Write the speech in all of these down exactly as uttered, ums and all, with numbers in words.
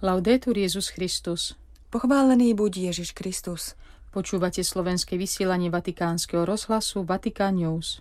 Laudetur Jesus Christus. Pochválený buď Ježiš Kristus. Počúvate slovenské vysielanie Vatikánskeho rozhlasu Vatican News.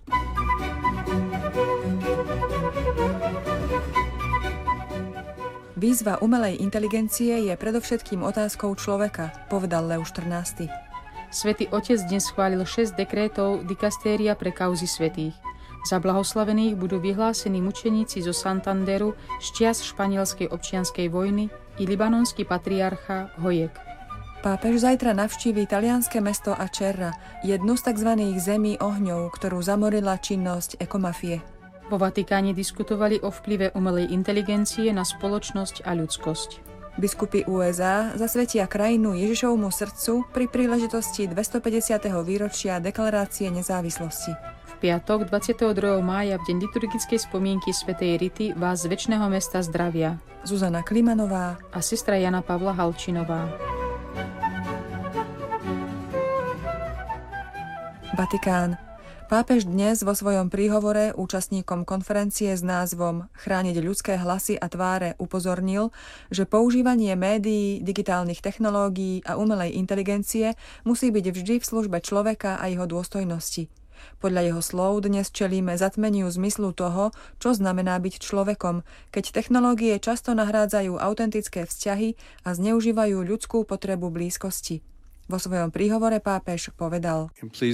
Výzva umelej inteligencie je predovšetkým otázkou človeka, povedal Leo štrnásty. Svätý Otec dnes schválil šesť dekrétov dikastéria pre kauzy svätých. Za blahoslavených budú vyhlásení mučeníci zo Santanderu z čias španielskej občianskej vojny i libanonský patriarcha Hojek. Pápež zajtra navštíví talianske mesto Acerra, jednu z tzv. Zemí ohňov, ktorú zamorila činnosť ekomafie. Vo Vatikáne diskutovali o vplyve umelej inteligencie na spoločnosť a ľudskosť. Biskupy ú es á zasvetia krajinu Ježišovmu srdcu pri príležitosti dvestopäťdesiateho výročia Deklarácie nezávislosti. V piatok dvadsiateho druhého mája v deň liturgickej spomienky svätej Rity vás z Večného mesta zdravia Zuzana Klimanová a sestra Jana Pavla Halčinová. Vatikán. Pápež dnes vo svojom príhovore účastníkom konferencie s názvom Chrániť ľudské hlasy a tváre upozornil, že používanie médií, digitálnych technológií a umelej inteligencie musí byť vždy v službe človeka a jeho dôstojnosti. Podľa jeho slov dnes čelíme zatmeniu zmyslu toho, čo znamená byť človekom, keď technológie často nahrádzajú autentické vzťahy a zneužívajú ľudskú potrebu blízkosti. Vo svojom príhovore pápež povedal: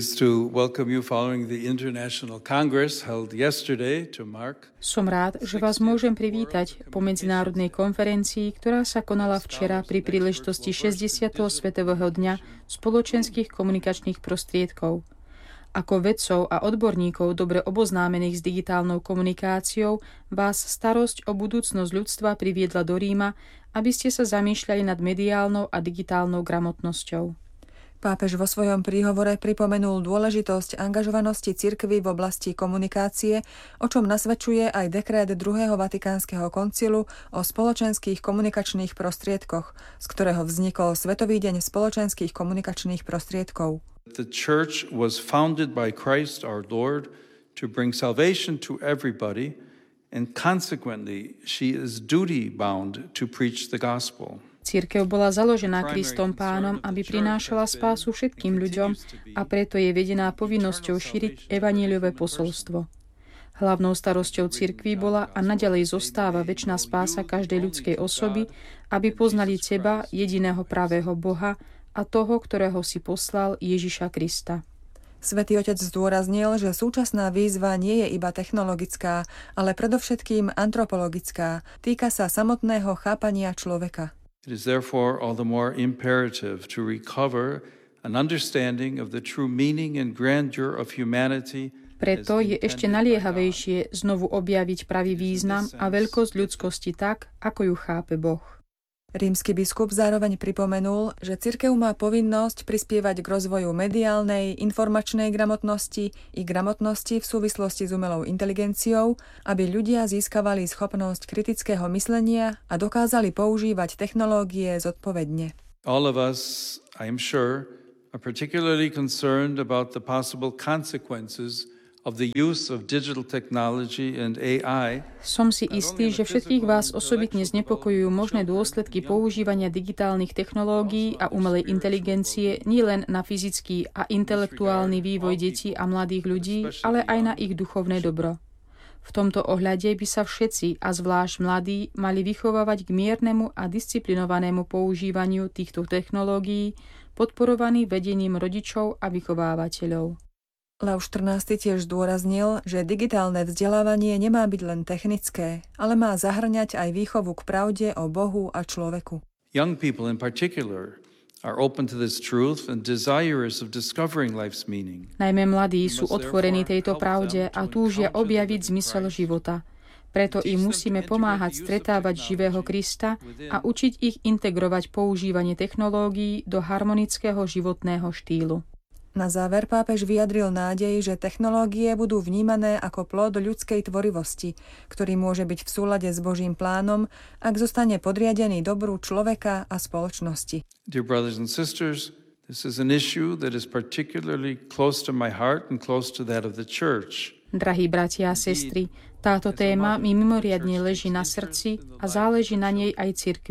Som rád, že vás môžem privítať po medzinárodnej konferencii, ktorá sa konala včera pri príležitosti šesťdesiateho Svetového dňa spoločenských komunikačných prostriedkov. Ako vedcov a odborníkov dobre oboznámených s digitálnou komunikáciou vás starosť o budúcnosť ľudstva priviedla do Ríma, aby ste sa zamýšľali nad mediálnou a digitálnou gramotnosťou. Pápež vo svojom príhovore pripomenul dôležitosť angažovanosti cirkvi v oblasti komunikácie, o čom nasvedčuje aj dekrét druhého Vatikánskeho koncilu o spoločenských komunikačných prostriedkoch, z ktorého vznikol Svetový deň spoločenských komunikačných prostriedkov. The church was founded by Christ our Lord to bring salvation to everybody, and consequently she is duty bound to preach the gospel. Cirkev bola založená Kristom Pánom, aby prinášala spásu všetkým ľuďom a preto je vedená povinnosťou šíriť evanjeliové posolstvo. Hlavnou starosťou cirkvi bola a naďalej zostáva večná spása každej ľudskej osoby, aby poznali teba, jediného pravého Boha, a toho, ktorého si poslal, Ježiša Krista. Svätý Otec zdôraznil, že súčasná výzva nie je iba technologická, ale predovšetkým antropologická. Týka sa samotného chápania človeka. It is therefore all the more imperative to recover an understanding of the true meaning and grandeur of humanity. Preto je ešte naliehavejšie znovu objaviť pravý význam a veľkosť ľudskosti tak, ako ju chápe Boh. Rímsky biskup zároveň pripomenul, že cirkev má povinnosť prispievať k rozvoju mediálnej, informačnej gramotnosti i gramotnosti v súvislosti s umelou inteligenciou, aby ľudia získavali schopnosť kritického myslenia a dokázali používať technológie zodpovedne. All of us, I am sure, are particularly concerned about the possible consequences of the use of digital technology and A I. Som si istý, že všetkých vás osobitne znepokojujú možné dôsledky používania digitálnych technológií a umelej inteligencie nielen na fyzický a intelektuálny vývoj detí a mladých ľudí, ale aj na ich duchovné dobro. V tomto ohľade by sa všetci, a zvlášť mladí, mali vychovávať k miernemu a disciplinovanému používaniu týchto technológií, podporovaný vedením rodičov a vychovávateľov. Leo štrnásty tiež zdôraznil, že digitálne vzdelávanie nemá byť len technické, ale má zahŕňať aj výchovu k pravde o Bohu a človeku. Young people in particular are open to this truth and desirous of discovering life's meaning. Najmä mladí sú otvorení tejto pravde a túžia objaviť zmysel života. Preto im musíme pomáhať stretávať živého Krista a učiť ich integrovať používanie technológií do harmonického životného štýlu. Na záver pápež vyjadril nádej, že technológie budú vnímané ako plod ľudskej tvorivosti, ktorý môže byť v súlade s Božím plánom, ak zostane podriadený dobru človeka a spoločnosti. Dear brothers and sisters, this is an issue that is particularly close to my heart and close to that of the church. Drahí bratia a sestry, táto téma mi mimoriadne leží na srdci a záleží na nej aj cirkvi.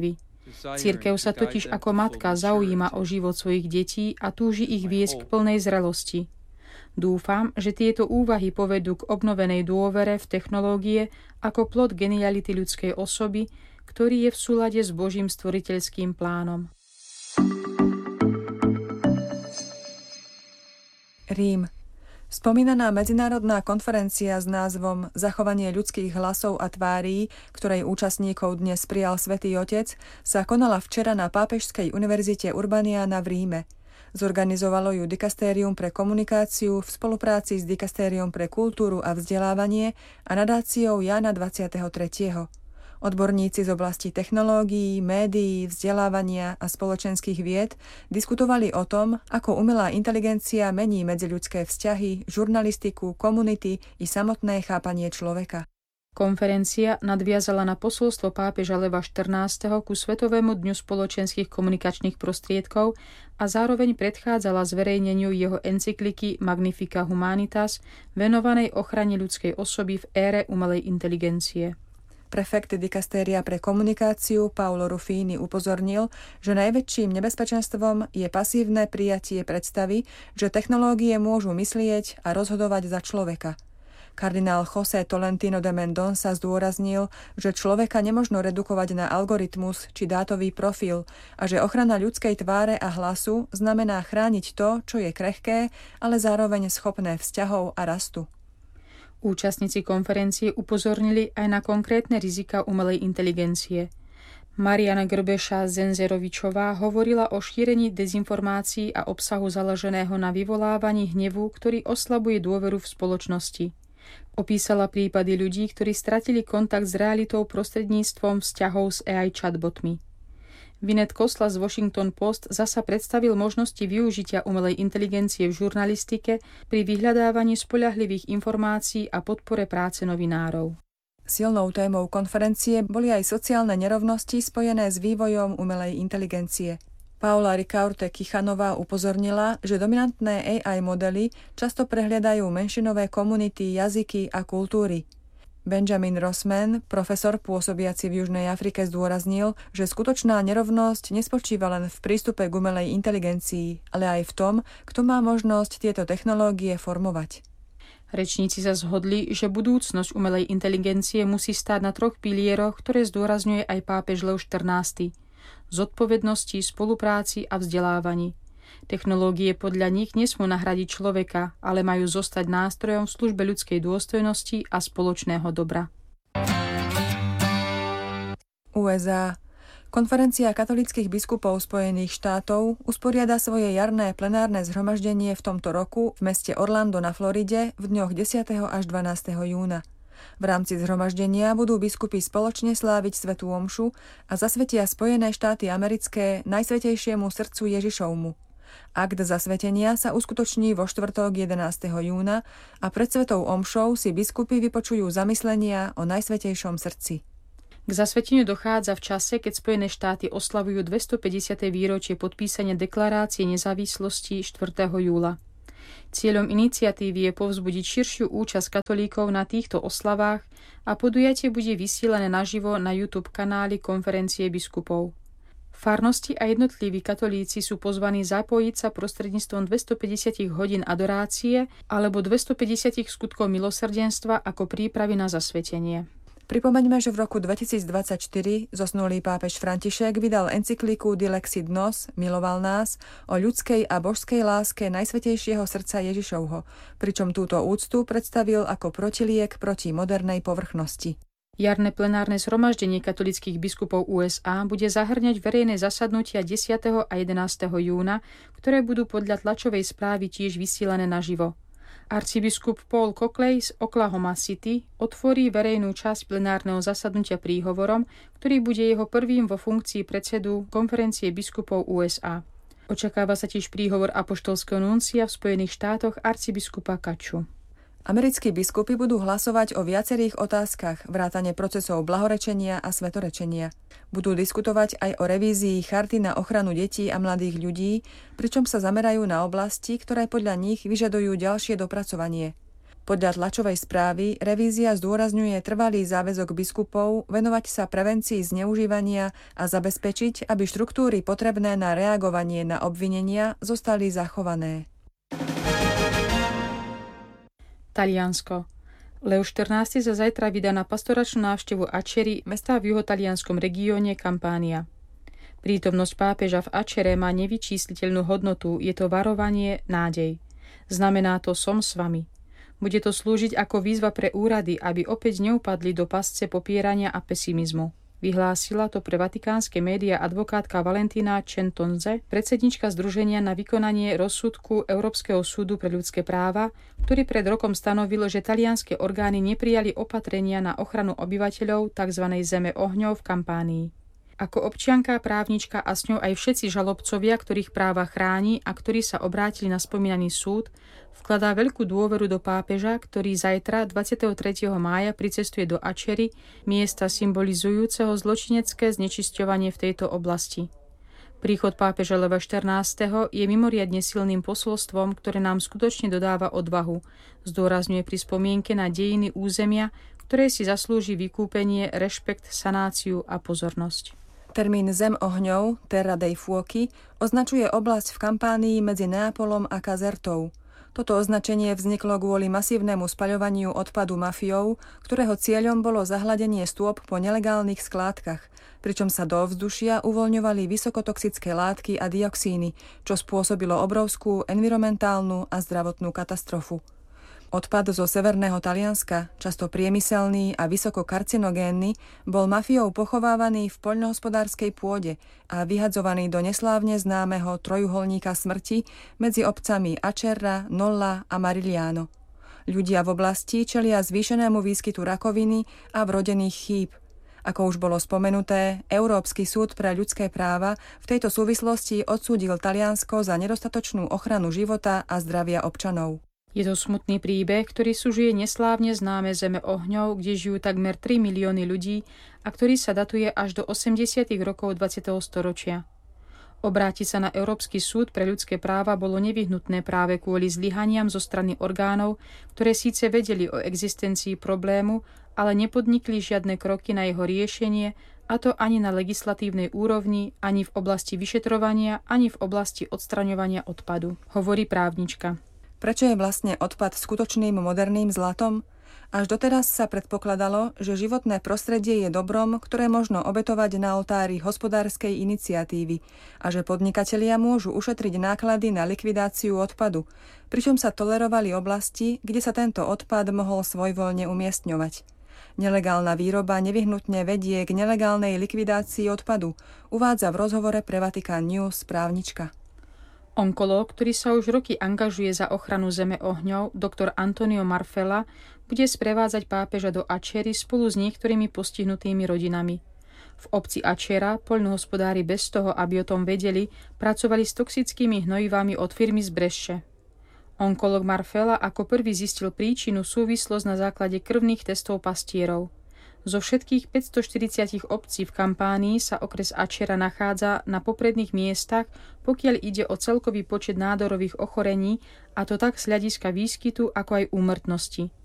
Cirkev sa totiž ako matka zaujíma o život svojich detí a túži ich viesť k plnej zrelosti. Dúfam, že tieto úvahy povedú k obnovenej dôvere v technológie ako plod geniality ľudskej osoby, ktorý je v súlade s Božím stvoriteľským plánom. Rím. Spomínaná medzinárodná konferencia s názvom Zachovanie ľudských hlasov a tvárí, ktorej účastníkov dnes prijal Svätý Otec, sa konala včera na Pápežskej univerzite Urbaniana v Ríme. Zorganizovalo ju Dikastérium pre komunikáciu v spolupráci s Dikastériom pre kultúru a vzdelávanie a nadáciou Jána dvadsiateho tretieho Odborníci z oblasti technológií, médií, vzdelávania a spoločenských vied diskutovali o tom, ako umelá inteligencia mení medziľudské vzťahy, žurnalistiku, komunity i samotné chápanie človeka. Konferencia nadviazala na posolstvo pápeža Leva štrnásteho ku Svetovému dňu spoločenských komunikačných prostriedkov a zároveň predchádzala zverejneniu jeho encykliky Magnifica Humanitas, venovanej ochrane ľudskej osoby v ére umelej inteligencie. Prefekt Dikastéria pre komunikáciu Paolo Ruffini upozornil, že najväčším nebezpečenstvom je pasívne prijatie predstavy, že technológie môžu myslieť a rozhodovať za človeka. Kardinál José Tolentino de Mendonça zdôraznil, že človeka nemožno redukovať na algoritmus či dátový profil a že ochrana ľudskej tváre a hlasu znamená chrániť to, čo je krehké, ale zároveň schopné vzťahov a rastu. Účastníci konferencie upozornili aj na konkrétne rizika umelej inteligencie. Mariana Grbeša-Zenzerovičová hovorila o šírení dezinformácií a obsahu založeného na vyvolávaní hnevu, ktorý oslabuje dôveru v spoločnosti. Opísala prípady ľudí, ktorí stratili kontakt s realitou prostredníctvom vzťahov s á í chatbotmi. Vinnet Kosla z Washington Post zasa predstavil možnosti využitia umelej inteligencie v žurnalistike pri vyhľadávaní spoľahlivých informácií a podpore práce novinárov. Silnou témou konferencie boli aj sociálne nerovnosti spojené s vývojom umelej inteligencie. Paula Ricaurte Kichanová upozornila, že dominantné á í modely často prehliadajú menšinové komunity, jazyky a kultúry. Benjamin Rossman, profesor pôsobiaci v Južnej Afrike, zdôraznil, že skutočná nerovnosť nespočíva len v prístupe k umelej inteligencii, ale aj v tom, kto má možnosť tieto technológie formovať. Rečníci sa zhodli, že budúcnosť umelej inteligencie musí stáť na troch pilieroch, ktoré zdôrazňuje aj pápež Lev štrnásty. Zodpovednosti, spolupráci a vzdelávaní. Technológie podľa nich nesmú nahradiť človeka, ale majú zostať nástrojom v službe ľudskej dôstojnosti a spoločného dobra. ú es á. Konferencia katolíckych biskupov Spojených štátov usporiada svoje jarné plenárne zhromaždenie v tomto roku v meste Orlando na Floride v dňoch desiateho až dvanásteho júna. V rámci zhromaždenia budú biskupy spoločne sláviť svätú omšu a zasvetia Spojené štáty americké Najsvätejšiemu srdcu Ježišovmu. Akt zasvetenia sa uskutoční vo štvrtok jedenásteho júna a pred svätou omšou si biskupy vypočujú zamyslenia o Najsvätejšom srdci. K zasveteniu dochádza v čase, keď Spojené štáty oslavujú dvestopäťdesiate výročie podpísania deklarácie nezávislosti štvrtého júla. Cieľom iniciatívy je povzbudiť širšiu účasť katolíkov na týchto oslavách a podujatie bude vysielané naživo na YouTube kanáli Konferencie biskupov. Farnosti a jednotliví katolíci sú pozvaní zapojiť sa prostredníctvom dvestopäťdesiat hodín adorácie alebo dvestopäťdesiat skutkov milosrdenstva ako prípravy na zasvetenie. Pripomeňme, že v roku dvetisícdvadsaťštyri zosnulý pápež František vydal encykliku Dilexit Nos, miloval nás, o ľudskej a božskej láske Najsvätejšieho srdca Ježišovho, pričom túto úctu predstavil ako protiliek proti modernej povrchnosti. Jarné plenárne zhromaždenie katolíckych biskupov ú es á bude zahŕňať verejné zasadnutia desiateho a jedenásteho júna, ktoré budú podľa tlačovej správy tiež vysielané naživo. Arcibiskup Paul Cockley z Oklahoma City otvorí verejnú časť plenárneho zasadnutia príhovorom, ktorý bude jeho prvým vo funkcii predsedu Konferencie biskupov ú es á. Očakáva sa tiež príhovor apoštolského nuncia v Spojených štátoch arcibiskupa Kaču. Americkí biskupy budú hlasovať o viacerých otázkach, vrátane procesov blahorečenia a svetorečenia. Budú diskutovať aj o revízii charty na ochranu detí a mladých ľudí, pričom sa zamerajú na oblasti, ktoré podľa nich vyžadujú ďalšie dopracovanie. Podľa tlačovej správy revízia zdôrazňuje trvalý záväzok biskupov venovať sa prevencii zneužívania a zabezpečiť, aby štruktúry potrebné na reagovanie na obvinenia zostali zachované. Taliansko. Leo štrnásty sa zajtra vydá na pastoračnú návštevu Ačery, mesta v juhotalianskom regióne Campania. Prítomnosť pápeža v Ačere má nevyčísliteľnú hodnotu, je to varovanie, nádej. Znamená to som s vami. Bude to slúžiť ako výzva pre úrady, aby opäť neupadli do pasce popierania a pesimizmu. Vyhlásila to pre vatikánske médiá advokátka Valentina Centonze, predsednička Združenia na vykonanie rozsudku Európskeho súdu pre ľudské práva, ktorý pred rokom stanovil, že talianske orgány neprijali opatrenia na ochranu obyvateľov tzv. Zeme ohňov v Kampánii. Ako občianka, právnička a s ňou aj všetci žalobcovia, ktorých práva chráni a ktorí sa obrátili na spomínaný súd, vkladá veľkú dôveru do pápeža, ktorý zajtra dvadsiateho tretieho mája pricestuje do Ačery, miesta symbolizujúceho zločinecké znečisťovanie v tejto oblasti. Príchod pápeža Leva štrnásteho je mimoriadne silným posolstvom, ktoré nám skutočne dodáva odvahu. Zdôrazňuje pri spomienke na dejiny územia, ktoré si zaslúži vykúpenie, rešpekt, sanáciu a pozornosť. Termín Zem ohňov, Terra dei Fuochi, označuje oblasť v Kampánii medzi Neapolom a Casertou. Toto označenie vzniklo kvôli masívnemu spaľovaniu odpadu mafiou, ktorého cieľom bolo zahladenie stôp po nelegálnych skládkach, pričom sa do ovzdušia uvoľňovali vysokotoxické látky a dioxíny, čo spôsobilo obrovskú environmentálnu a zdravotnú katastrofu. Odpad zo severného Talianska, často priemyselný a vysoko karcinogénny, bol mafiou pochovávaný v poľnohospodárskej pôde a vyhadzovaný do neslávne známeho trojuholníka smrti medzi obcami Acerra, Nolla a Marigliano. Ľudia v oblasti čelia zvýšenému výskytu rakoviny a vrodených chýb. Ako už bolo spomenuté, Európsky súd pre ľudské práva v tejto súvislosti odsúdil Taliansko za nedostatočnú ochranu života a zdravia občanov. Je to smutný príbeh, ktorý sužuje neslávne známe Zeme ohňov, kde žijú takmer tri milióny ľudí a ktorý sa datuje až do osemdesiatych rokov dvadsiateho storočia. Obrátiť sa na Európsky súd pre ľudské práva bolo nevyhnutné práve kvôli zlyhaniam zo strany orgánov, ktoré síce vedeli o existencii problému, ale nepodnikli žiadne kroky na jeho riešenie, a to ani na legislatívnej úrovni, ani v oblasti vyšetrovania, ani v oblasti odstraňovania odpadu, hovorí právnička. Prečo je vlastne odpad skutočným moderným zlatom? Až doteraz sa predpokladalo, že životné prostredie je dobrom, ktoré možno obetovať na oltári hospodárskej iniciatívy a že podnikatelia môžu ušetriť náklady na likvidáciu odpadu, pričom sa tolerovali oblasti, kde sa tento odpad mohol svojvoľne umiestňovať. Nelegálna výroba nevyhnutne vedie k nelegálnej likvidácii odpadu, uvádza v rozhovore pre Vatican News právnička. Onkológ, ktorý sa už roky angažuje za ochranu Zeme ohňov, doktor Antonio Marfella, bude sprevádzať pápeža do Ačery spolu s niektorými postihnutými rodinami. V obci Ačera poľnohospodári bez toho, aby o tom vedeli, pracovali s toxickými hnojivami od firmy z Bresce. Onkológ Marfella ako prvý zistil príčinu súvislosť na základe krvných testov pastierov. Zo všetkých päťstoštyridsať obcí v Kampánii sa okres Ačera nachádza na popredných miestach, pokiaľ ide o celkový počet nádorových ochorení, a to tak z hľadiska výskytu, ako aj úmrtnosti.